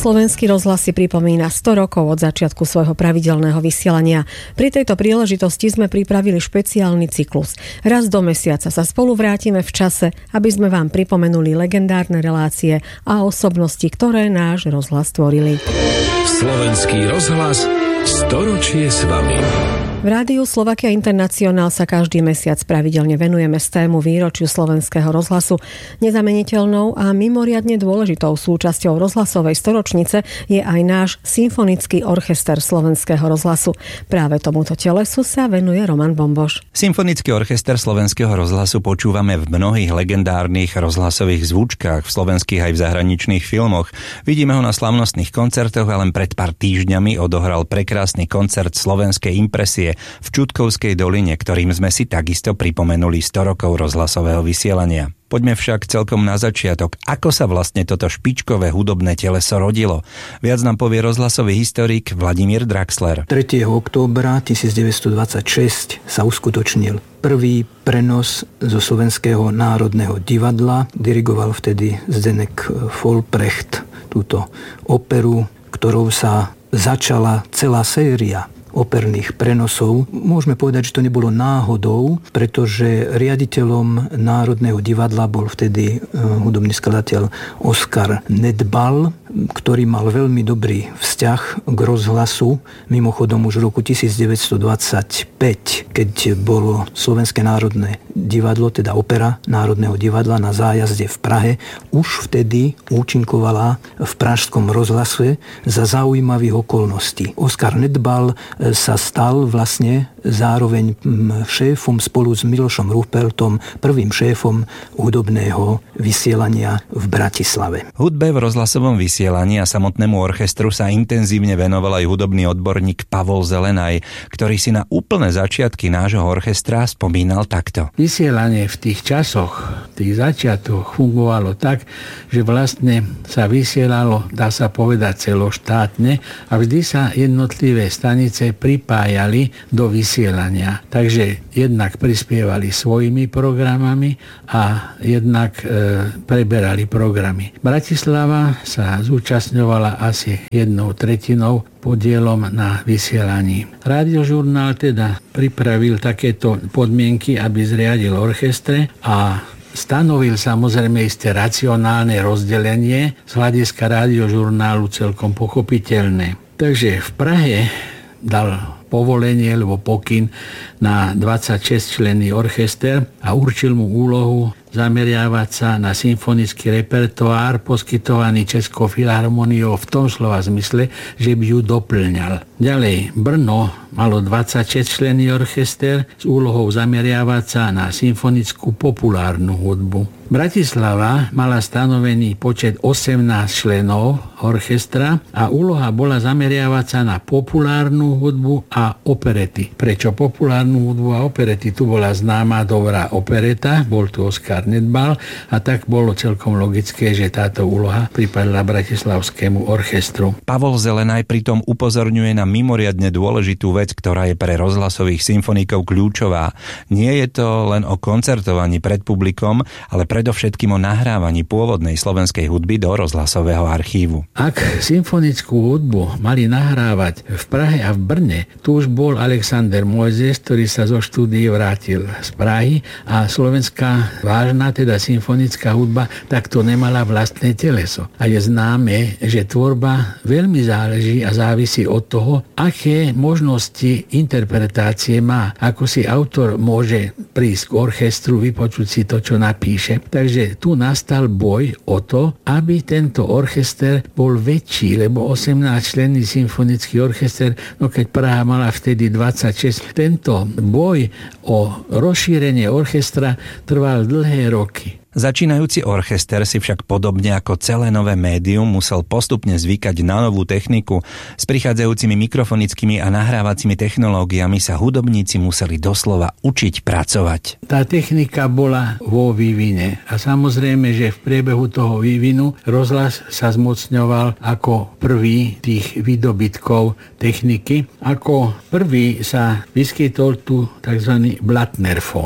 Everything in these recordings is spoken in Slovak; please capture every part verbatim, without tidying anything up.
Slovenský rozhlas si pripomína sto rokov od začiatku svojho pravidelného vysielania. Pri tejto príležitosti sme pripravili špeciálny cyklus. Raz do mesiaca sa spolu vrátime v čase, aby sme vám pripomenuli legendárne relácie a osobnosti, ktoré náš rozhlas tvorili. Slovenský rozhlas storočie s vami. V rádiu Slovakia International sa každý mesiac pravidelne venujeme tému výročiu Slovenského rozhlasu. Nezameniteľnou a mimoriadne dôležitou súčasťou rozhlasovej storočnice je aj náš symfonický orchester Slovenského rozhlasu. Práve tomuto telesu sa venuje Roman Bomboš. Symfonický orchester Slovenského rozhlasu počúvame v mnohých legendárnych rozhlasových zvučkách, v slovenských aj v zahraničných filmoch. Vidíme ho na slavnostných koncertoch a len pred pár týždňami odohral prekrásny koncert Slovenskej impresie v Čudkovskej doline, ktorým sme si takisto pripomenuli sto rokov rozhlasového vysielania. Poďme však celkom na začiatok. Ako sa vlastne toto špičkové hudobné teleso rodilo? Viac nám povie rozhlasový historik Vladimír Draxler. tretieho októbra devätnásťstodvadsaťšesť sa uskutočnil prvý prenos zo Slovenského národného divadla. Dirigoval vtedy Zdenek Folprecht túto operu, ktorou sa začala celá séria operných prenosov. Môžeme povedať, že to nebolo náhodou, pretože riaditeľom Národného divadla bol vtedy hudobný skladateľ Oskar Nedbal, ktorý mal veľmi dobrý vzťah k rozhlasu. Mimochodom už v roku devätnásťstodvadsaťpäť, keď bolo Slovenské národné divadlo, teda opera Národného divadla na zájazde v Prahe, už vtedy účinkovala v pražskom rozhlase za zaujímavých okolností. Oskar Nedbal sa stal vlastne zároveň šéfom spolu s Milošom Ruppeltom, prvým šéfom hudobného vysielania v Bratislave. Hudbe v rozhlasovom vysielaní a samotnému orchestru sa intenzívne venoval aj hudobný odborník Pavol Zelenaj, ktorý si na úplné začiatky nášho orchestra spomínal takto. Vysielanie v tých časoch, tých začiatkoch fungovalo tak, že vlastne sa vysielalo, dá sa povedať, celoštátne a vždy sa jednotlivé stanice pripájali do vysielania. Takže jednak prispievali svojimi programami a jednak e, preberali programy. Bratislava sa zúčastňovala asi jednou tretinou podielom na vysielaní. Radiožurnál teda pripravil takéto podmienky, aby zriadil orchestre a stanovil samozrejme isté racionálne rozdelenie z hľadiska radiožurnálu celkom pochopiteľné. Takže v Prahe dal povolenie alebo pokyn na dvadsaťšesťčlenný orchester a určil mu úlohu zameriavať sa na symfonický repertoár poskytovaný Českou filharmoniou v tom slova zmysle, že by ju doplňal. Ďalej, Brno malo dvadsaťšesťčlenný orchester s úlohou zameriavať sa na symfonickú populárnu hudbu. Bratislava mala stanovený počet osemnásť členov orchestra a úloha bola zameriavať sa na populárnu hudbu a operety. Prečo populárnu hudbu a operety? Tu bola známa dobrá opereta, bol tu Oskar Nedbal a tak bolo celkom logické, že táto úloha pripadla bratislavskému orchestru. Pavol Zelenaj pritom upozorňuje na mimoriadne dôležitú vec, ktorá je pre rozhlasových symfonikov kľúčová. Nie je to len o koncertovaní pred publikom, ale predovšetkým o nahrávaní pôvodnej slovenskej hudby do rozhlasového archívu. Ak symfonickú hudbu mali nahrávať v Prahe a v Brne, tu už bol Alexander Mojzes, ktorý sa zo štúdií vrátil z Prahy a slovenská vážna, teda symfonická hudba, tak to nemala vlastné teleso. A je známe, že tvorba veľmi záleží a závisí od toho, aké možnosti interpretácie má. Ako si autor môže prísť k orchestru, vypočuť si to, čo napíše. Takže tu nastal boj o to, aby tento orchester bol väčší, lebo osemnásťčlenný symfonický orchester, no keď Praha mala vtedy dvadsaťšesť, tento boj o rozšírenie orchestra trval dlhé roky. Začínajúci orchester si však podobne ako celé nové médium musel postupne zvykať na novú techniku. S prichádzajúcimi mikrofonickými a nahrávacími technológiami sa hudobníci museli doslova učiť pracovať. Tá technika bola vo vývine a samozrejme, že v priebehu toho vývinu rozhlas sa zmocňoval ako prvý tých výdobytkov techniky. Ako prvý sa vyskytol tu tzv. Blattnerfón.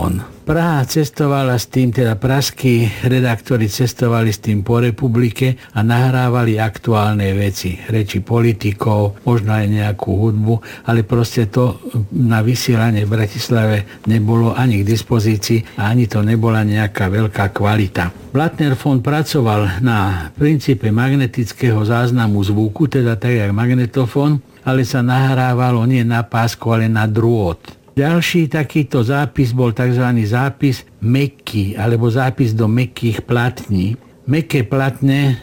Praha cestovala s tým, teda pražskí redaktori cestovali s tým po republike a nahrávali aktuálne veci, reči politikov, možno aj nejakú hudbu, ale proste to na vysielanie v Bratislave nebolo ani k dispozícii a ani to nebola nejaká veľká kvalita. Blattner-von pracoval na princípe magnetického záznamu zvuku, teda tak jak magnetofón, ale sa nahrávalo nie na pásku, ale na drôt. Ďalší takýto zápis bol tzv. Zápis mäkký, alebo zápis do mäkkých platní. Mäkké platne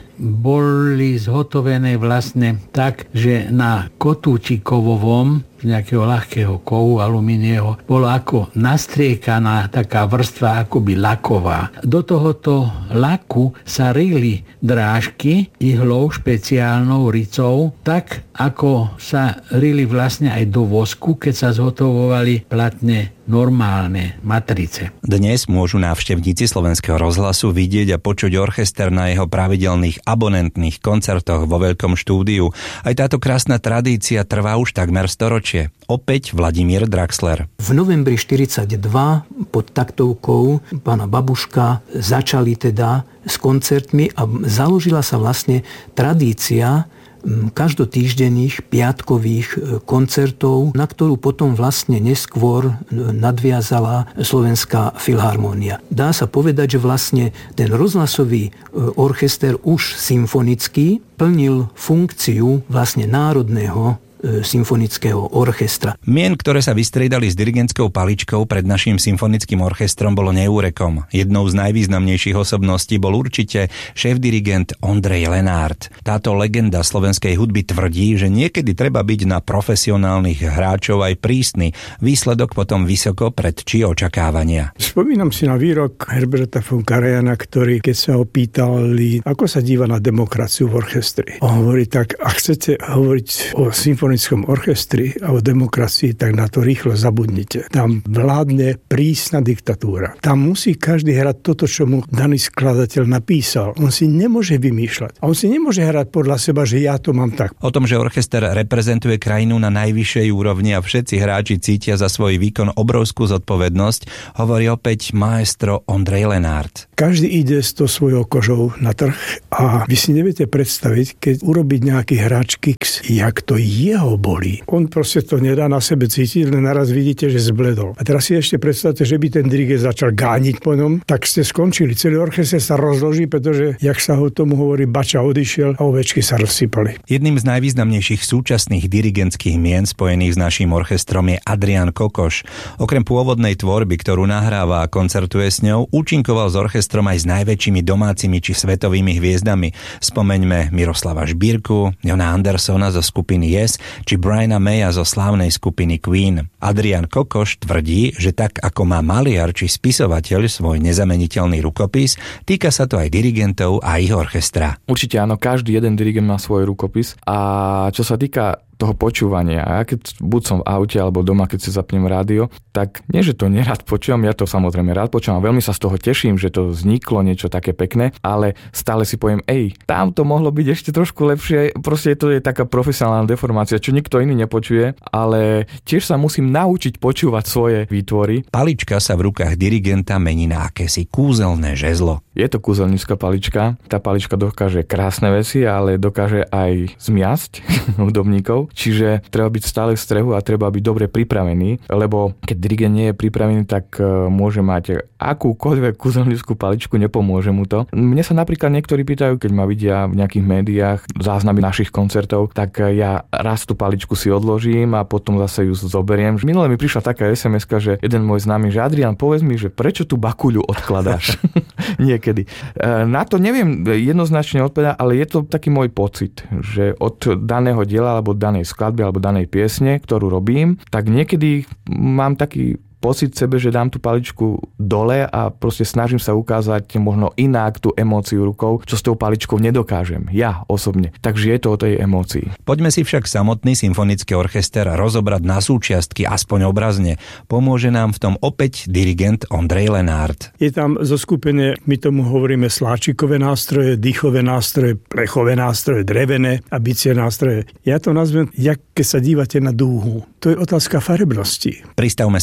boli zhotovené vlastne tak, že na kotúči kovovom z nejakého ľahkého kovu alumínieho bolo ako nastriekaná taká vrstva akoby laková. Do tohoto laku sa rili drážky ihlou špeciálnou ricou, tak ako sa rili vlastne aj do vosku, keď sa zhotovovali platne normálne matrice. Dnes môžu návštevníci Slovenského rozhlasu vidieť a počuť orchester na jeho pravidelných abonentných koncertoch vo veľkom štúdiu. Aj táto krásna tradícia trvá už takmer storočie. Opäť Vladimír Draxler. V novembri štyridsaťdva pod taktovkou pána Babuška začali teda s koncertmi a založila sa vlastne tradícia každotýždenných piatkových koncertov, na ktorú potom vlastne neskôr nadviazala Slovenská filharmónia. Dá sa povedať, že vlastne ten rozhlasový orchester už symfonický plnil funkciu vlastne národného symfonického orchestra. Mien, ktoré sa vystriedali s dirigentskou paličkou pred naším symfonickým orchestrom, bolo neúrekom. Jednou z najvýznamnejších osobností bol určite šéf-dirigent Ondrej Lenárd. Táto legenda slovenskej hudby tvrdí, že niekedy treba byť na profesionálnych hráčov aj prísny. Výsledok potom vysoko predčí očakávania. Spomínam si na výrok Herberta von Karajana, ktorý, keď sa ho pýtali, ako sa díva na demokraciu v orchestri. On hovorí tak, ak chcete hovoriť o symfonickém orchestri a o demokracii, tak na to rýchlo zabudnite. Tam vládne prísna diktatúra. Tam musí každý hrať toto, čo mu daný skladateľ napísal. On si nemôže vymýšľať. A on si nemôže hrať podľa seba, že ja to mám tak. O tom, že orchester reprezentuje krajinu na najvyššej úrovni a všetci hráči cítia za svoj výkon obrovskú zodpovednosť, hovorí opäť maestro Ondrej Lenárd. Každý ide s to svojou kožou na trh a vy si neviete predstaviť, keď urobiť nejaký hráč kiks, jak to jeho bolí. On proste to nedá na sebe cítiť, len naraz vidíte, že zbledol. A teraz si ešte predstavte, že by ten dirigent začal gániť po ňom, tak ste skončili. Celý orchester sa rozloží, pretože, jak sa ho tomu hovorí, bača odišiel a ovečky sa rozsypali. Jedným z najvýznamnejších súčasných dirigentských mien spojených s naším orchestrom je Adrián Kokoš. Okrem pôvodnej tvorby, ktorú nahráva a koncertuje s ňou, účinkoval s orchestrom aj s najväčšími domácimi či svetovými hviezdami. Spomeňme Miroslava Žbírku, Jona Andersona zo skupiny Yes, či Briana Maya zo slávnej skupiny Queen. Adrián Kokoš tvrdí, že tak ako má maliar či spisovateľ svoj nezameniteľný rukopis, týka sa to aj dirigentov a ich orchestra. Určite áno, každý jeden dirigent má svoj rukopis a čo sa týka toho počúvania. A ja keď buď som v aute alebo doma, keď si zapnem rádio, tak nie, že to nerad počúvam, ja to samozrejme rád počúvam, veľmi sa z toho teším, že to vzniklo niečo také pekné, ale stále si poviem, ej, tam to mohlo byť ešte trošku lepšie, proste to je taká profesionálna deformácia, čo nikto iný nepočuje, ale tiež sa musím naučiť počúvať svoje výtvory. Palička sa v rukách dirigenta mení na akési kúzelné žezlo. Je to kúzelnícka palička, tá palička dokáže krásne veci, ale dokáže aj zmiasť hudobníkov. Čiže treba byť stále v strehu a treba byť dobre pripravený, lebo keď dirigent nie je pripravený, tak môže mať akúkoľvek kúzelnickú paličku, nepomôže mu to. Mne sa napríklad niektorí pýtajú, keď ma vidia v nejakých médiách, záznamy našich koncertov, tak ja raz tú paličku si odložím a potom zase ju zoberiem. Minule mi prišla taká es em eska, že jeden môj známy, že Adrián, povedz mi, že prečo tú bakuľu odkladáš? Niekedy. Na to neviem jednoznačne odpovedať, ale je to taký môj pocit, že od daného diela alebo danej skladby alebo danej piesne, ktorú robím, tak niekedy mám taký pocit sebe, že dám tú paličku dole a proste snažím sa ukázať možno inak tú emóciu rukou, čo s tou paličkou nedokážem. Ja osobne. Takže je to o tej emócii. Poďme si však samotný symfonický orchester rozobrať na súčiastky, aspoň obrazne. Pomôže nám v tom opäť dirigent Ondrej Lenárd. Je tam zoskupenie, my tomu hovoríme sláčikové nástroje, dýchové nástroje, plechové nástroje, drevené a bicie nástroje. Ja to nazvem, jak keď sa dívate na dúhu. To je otázka farebnosti. Pristavme sa priamo pri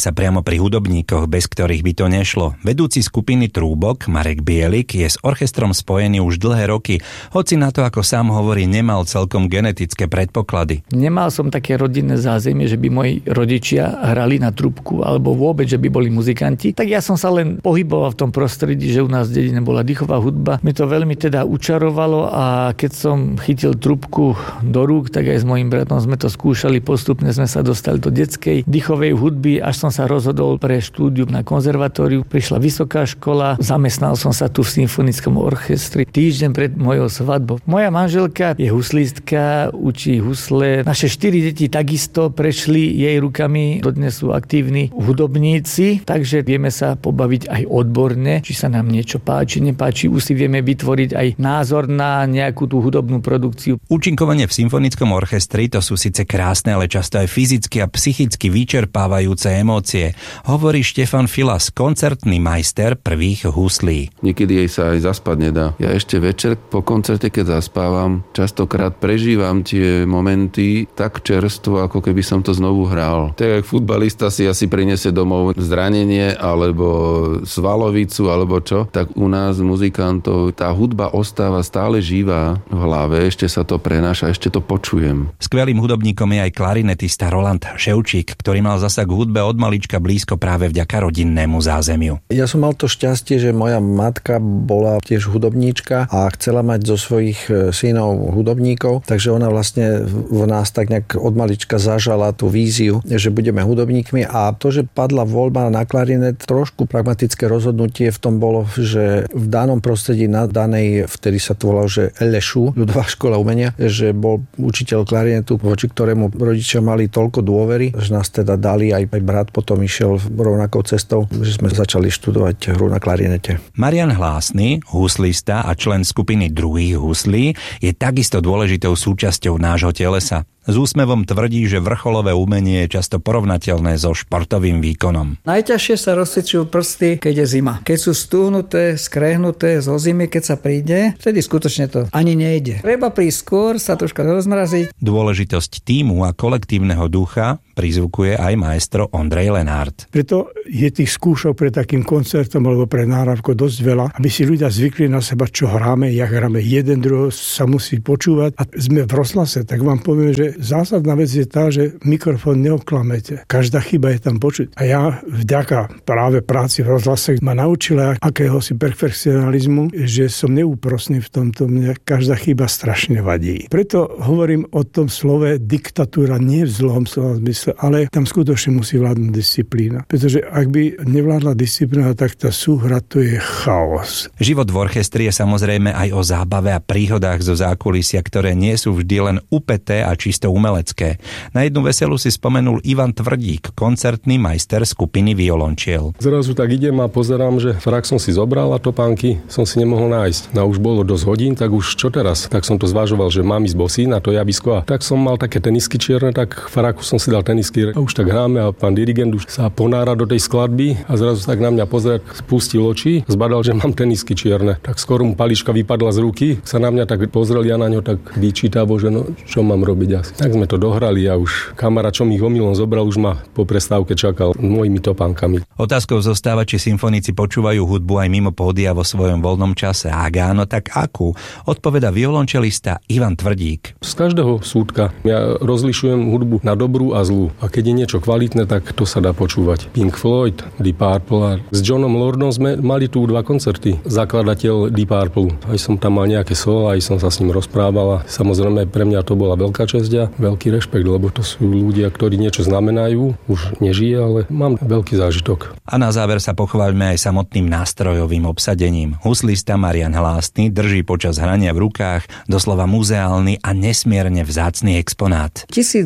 pri hudobníkoch, bez ktorých by to nešlo. Vedúci skupiny Trúbok, Marek Bielik, je s orchestrom spojený už dlhé roky, hoci na to, ako sám hovorí, nemal celkom genetické predpoklady. Nemal som také rodinné zázemie, že by moji rodičia hrali na trúbku, alebo vôbec, že by boli muzikanti. Tak ja som sa len pohyboval v tom prostredí, že u nás v dedine bola dýchová hudba. Mi to veľmi teda učarovalo a keď som chytil trúbku do rúk, tak aj s mojím bratom sme to skúšali. Postupne sme sa dostali do detskej dýchovej hudby, až som sa rozhodol pre štúdium na konzervatóriu. Prišla vysoká škola, zamestnal som sa tu v symfonickom orchestri týždeň pred mojou svadbou. Moja manželka je huslistka, učí husle. Naše štyri deti takisto prešli jej rukami, dodnes sú aktívni hudobníci, takže vieme sa pobaviť aj odborne, či sa nám niečo páči, nepáči, už si vieme vytvoriť aj názor na nejakú tú hudobnú produkciu. Účinkovanie v symfonickom orchestri to sú síce krásne, ale často aj fyzicky a psychicky vyčerpávajúce emócie, hovorí Štefan Filas, koncertný majster prvých huslí. Niekedy jej sa aj zaspať nedá. Ja ešte večer po koncerte, keď zaspávam, častokrát prežívam tie momenty tak čerstvo, ako keby som to znovu hral. Tak jak futbalista si asi prinesie domov zranenie alebo svalovicu alebo čo, tak u nás muzikantov tá hudba ostáva stále živá v hlave, ešte sa to prenáša, ešte to počujem. Skvelým hudobníkom je aj klarinetista Roland Ševčík, ktorý mal zasa k hudbe od malička blízko práve vďaka rodinnému zázemiu. Ja som mal to šťastie, že moja matka bola tiež hudobníčka a chcela mať zo svojich synov hudobníkov, takže ona vlastne v nás tak nejak od malička zažala tú víziu, že budeme hudobníkmi a to, že padla voľba na klarinet, trošku pragmatické rozhodnutie v tom bolo, že v danom prostredí na danej, vtedy sa to volalo, že el es ú, ľudová škola umenia, že bol učiteľ klarinetu, voči ktorému rodičia mali toľko dôvery, že nás teda dali, aj, aj brat potom išiel rovnakou cestou, že sme začali študovať hru na klarinete. Marian Hlásny, huslista a člen skupiny Druhých huslí, je takisto dôležitou súčasťou nášho telesa. S úsmevom tvrdí, že vrcholové umenie je často porovnateľné so športovým výkonom. Najťažšie sa rozcvičujú prsty, keď je zima. Keď sú stúhnuté, skrehnuté zo zimy, keď sa príde, vtedy skutočne to ani nejde. Treba prísť skôr, sa troška rozmraziť. Dôležitosť tímu a kolektívneho ducha prizvukuje aj maestro Ondrej Lenárt. Preto je tých skúšok pre takým koncertom alebo pre nahrávku dosť veľa, aby si ľudia zvykli na seba, čo hráme, jak hráme. Jeden druhého sa musí počúvať a sme v rozhlase, tak vám poviem, že zásadná vec je tá, že mikrofón neoklamete. Každá chyba je tam počuť. A ja vďaka práve práci v rozhlase ma naučila akéhosi perfekcionalizmu, že som neúprosný v tomto. Mne každá chyba strašne vadí. Preto hovorím o tom slove diktatúra nie v zlom slova zmysle, ale tam skutočne musí vládnuť disciplína. Pretože ak by nevládla disciplína, tak tá súhra to je chaos. Život v orchestri je samozrejme aj o zábave a príhodách zo zákulisia, ktoré nie sú vždy len upäté a čisto umelecké. Na jednu veselu si spomenul Ivan Tvrdík, koncertný majster skupiny Violončiel. Zrazu tak idem a pozerám, že frak som si zobral a topánky som si nemohol nájsť. No už bolo dosť hodín, tak už čo teraz? Tak som to zvažoval, že mám ísť bosý na to javisko a tak som mal také tenisky čierne, tak fraku som si dal tenisky a už tak hráme a pán dirigent už sa ponára do tej skladby a zrazu tak na mňa pozrieť, spustil oči, zbadal, že mám tenisky čierne. Tak skoro mu palička vypadla z ruky, sa na mňa tak pozrel, ja na ňo tak vyčítavo, že no čo mám robiť asi. Tak sme to dohrali a už kamarát, čo mi ich omylom zobral, už ma po prestávke čakal mojimi topánkami. Otázkou zostáva, či symfonici počúvajú hudbu aj mimo pódia vo svojom voľnom čase. Ak áno, tak akú? Odpoveda violončelista Ivan Tvrdík. Z každého súdka ja rozlišujem hudbu na dobrú a zlú. A keď je niečo kvalitné, tak to sa dá počúvať. Pink Floyd, Deep Purple. A s Johnom Lordom sme mali tu dva koncerty. Zakladateľ Deep Purple. Aj som tam mal nejaké solo, aj som sa s ním rozprával. A samozrejme pre mňa to bola veľká česť a veľký rešpekt, lebo to sú ľudia, ktorí niečo znamenajú. Už nežije, ale mám veľký zážitok. A na záver sa pochváľme aj samotným nástrojovým obsadením. Huslista Marian Hlásny drží počas hrania v rukách doslova muzeálny a nesmierne vzácny exponát.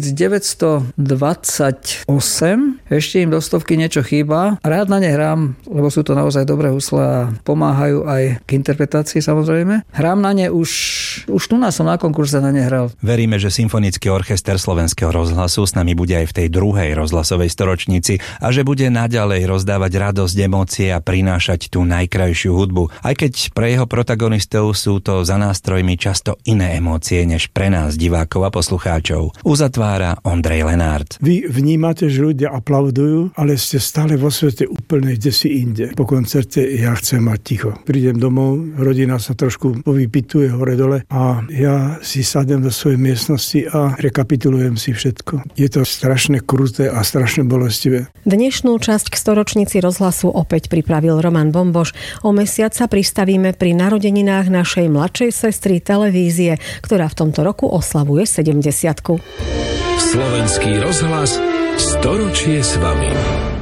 devätnásťdvadsaťosem, ešte im do stovky niečo chýba. Rád na ne hrám, lebo sú to naozaj dobré husle a pomáhajú aj k interpretácii samozrejme. Hrám na ne už, už tu nás som na konkurze na ne hral. Veríme, že symfonický symfonický orchester Slovenského rozhlasu s nami bude aj v tej druhej rozhlasovej storočnici a že bude naďalej rozdávať radosť, emócie a prinášať tú najkrajšiu hudbu. Aj keď pre jeho protagonistov sú to za nástrojmi často iné emócie než pre nás, divákov a poslucháčov. Uzatvára Ondrej Lenárt. Vy vnímate, že ľudia aplaudujú, ale ste stále vo svete úplne kde si inde. Po koncerte ja chcem mať ticho. Prídem domov, rodina sa trošku povypituje hore-dole a ja si sadnem do svojej miestnosti a rekapitulujem si všetko. Je to strašne kruté a strašne bolestivé. Dnešnú časť k storočnici rozhlasu opäť pripravil Roman Bomboš. O mesiac sa pristavíme pri narodeninách našej mladšej sestry televízie, ktorá v tomto roku oslavuje sedemdesiatku. Slovenský rozhlas storočie s vami.